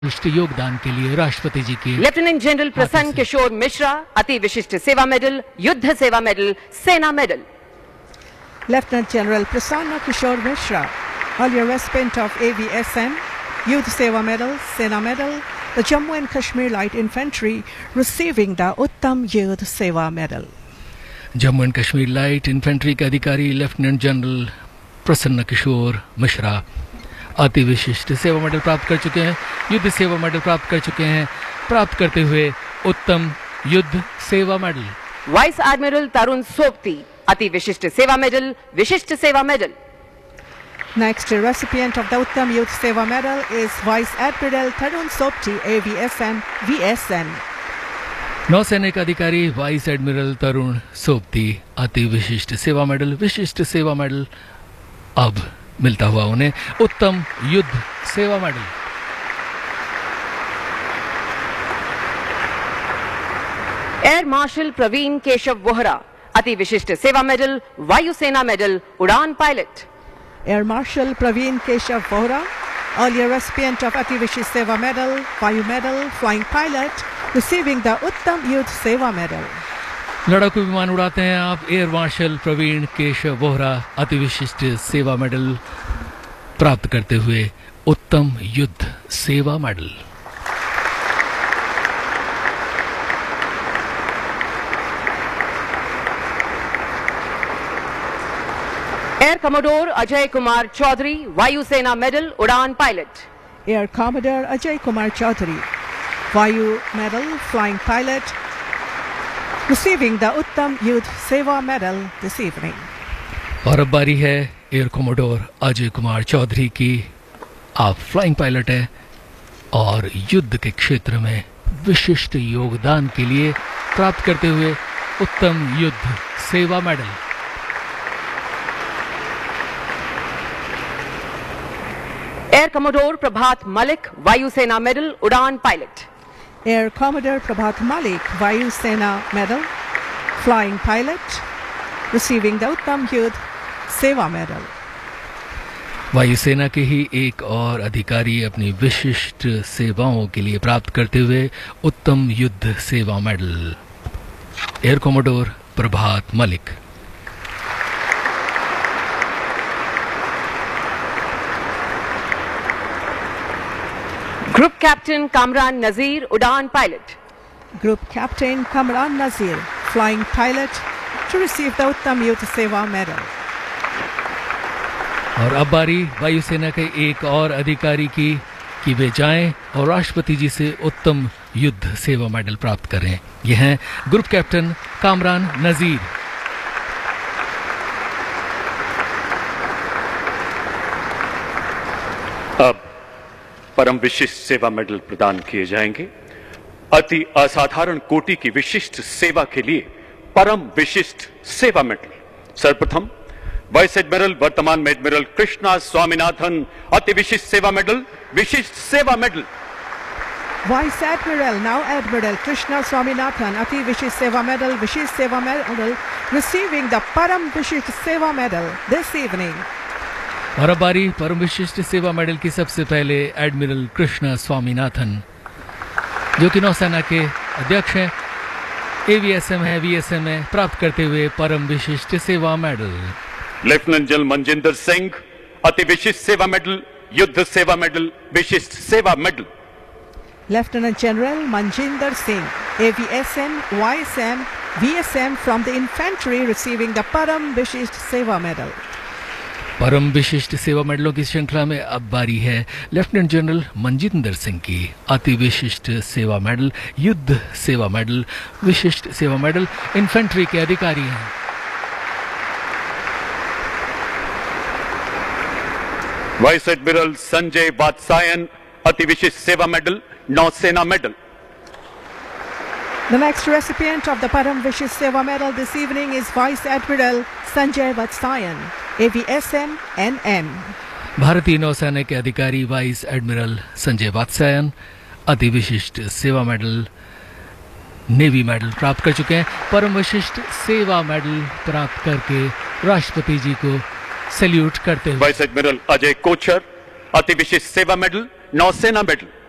विशिष्ट योगदान के लिए राष्ट्रपति जी की लेफ्टिनेंट जनरल प्रसन्न किशोर मिश्रा अति विशिष्ट सेवा मेडल, युद्ध सेवा मेडल, सेना medal. Lieutenant General Prasanna Kishore Mishra, earlier recipient of AVSN, Youth Seva Medal, Sena Medal, the Jammu and Kashmir Light Infantry receiving the Uttam Youth Seva Medal. Jammu and Kashmir light infantry के अधिकारी lieutenant general प्रसन्न किशोर मिश्रा अति विशिष्ट सेवा medal प्राप्त कर चुके हैं, युद्ध सेवा मेडल प्राप्त कर चुके हैं, प्राप्त करते हुए उत्तम युद्ध सेवा मेडल। वाइस एडमिरल तरुण सोपती अति विशिष्ट सेवा मेडल, विशिष्ट सेवा medal. Next recipient of the Uttam Youth Seva Medal is Vice Admiral Tarun Sopti, AVSN, VSN. नौसैनिक अधिकारी वाइस एडमिरल तरुण सोपती अति विशिष्ट सेवा मेडल, विशिष्ट सेवा मेडल। अब मिलता हुआ उन्हें उत्तम युद्ध सेवा medal. Air marshal Praveen Keshav Vohra अति विशिष्ट सेवा मेडल, वायुसेना मेडल, उड़ान pilot. Air Marshal Praveen Keshav Vohra, earlier recipient of Ati Vishish Seva Medal, Vayu Medal, Flying Pilot, receiving the Uttam Youth Seva Medal. लड़ाकू विमान उड़ाते हैं आप। एयर मार्शल प्रवीण केशव वोहरा अति विशिष्ट सेवा मेडल प्राप्त करते हुए उत्तम युद्ध सेवा medal. Air commodore Ajay Kumar Chaudhary, वायुसेना मेडल, उड़ान pilot. Air Commodore Ajay Kumar Chaudhary, Vayu Medal, Flying Pilot, receiving the Uttam Youth Seva Medal this evening. और अब बारी है एयर कमोडोर अजय कुमार चौधरी की। आप फ्लाइंग पायलट हैं और युद्ध के क्षेत्र में विशिष्ट योगदान के लिए प्राप्त करते हुए उत्तम युद्ध सेवा मेडल। एयर कमोडोर प्रभात मलिक, वायुसेना मेडल, उड़ान pilot. Air Commodore Prabhat Malik, Vayu Sena Medal, Flying Pilot, receiving the Uttam Youth Seva Medal. वायुसेना के ही एक और अधिकारी अपनी विशिष्ट सेवाओं के लिए प्राप्त करते हुए उत्तम युद्ध सेवा मेडल। एयर कमोडोर प्रभात मलिक। ग्रुप कैप्टन कामरान नजीर, उड़ान pilot. Group Captain Kamran Nazir, Flying Pilot, to receive the Uttam Youth Seva Medal. और अब बारी वायुसेना के एक और अधिकारी की कि वे जाएं और राष्ट्रपति जी से उत्तम युद्ध सेवा मेडल प्राप्त करें। ये हैं ग्रुप कैप्टन कामरान नजीर। अब परम विशिष्ट सेवा मेडल प्रदान किए जाएंगे। अति असाधारण कोटि की विशिष्ट सेवा के लिए परम विशिष्ट सेवा मेडल। सर्वप्रथम वाइस एडमिरल वर्तमान एडमिरल कृष्णा स्वामीनाथन अति विशिष्ट सेवा मेडल, विशिष्ट सेवा medal. Vice Admiral, now Admiral Krishna Swaminathan, Ati Vishish Seva Medal, Vishish Seva Medal, receiving the Param Vishish Seva Medal this evening. और अब बारी परम विशिष्ट सेवा मेडल की सबसे पहले एडमिरल कृष्णा स्वामीनाथन, जो कि नौसेना के अध्यक्ष हैं, एवीएसएम है, वीएसएम है, प्राप्त करते हुए परम विशिष्ट सेवा medal. Lieutenant general Manjinder Singh अति विशिष्ट सेवा मेडल, युद्ध सेवा मेडल, विशिष्ट सेवा medal. Lieutenant General Manjinder Singh, AVSN, YSM, VSM from the infantry receiving the Param Vishisht Seva Medal. परम विशिष्ट सेवा मेडलों की श्रृंखला में अब बारी है लेफ्टिनेंट जनरल मनजिंदर सिंह की। अति विशिष्ट सेवा मेडल, युद्ध सेवा मेडल, विशिष्ट सेवा मेडल, इन्फेंट्री के अधिकारी हैं। वाइस एडमिरल संजय वात्सायन अति विशिष्ट सेवा मेडल, नौसेना medal. The next recipient of the Param Vishish Seva Medal this evening is Vice Admiral Sanjay Vatsayan, AVSN NN. भारतीय नौसेना के अधिकारी वाइस एडमिरल संजय वात्सायन अति विशिष्ट सेवा मेडल, नेवी मेडल प्राप्त कर चुके हैं। परम विशिष्ट सेवा मेडल प्राप्त करके राष्ट्रपति जी को सैल्यूट करते हुए वाइस एडमिरल अजय कोचर अति विशिष्ट सेवा मेडल, नौसेना मेडल।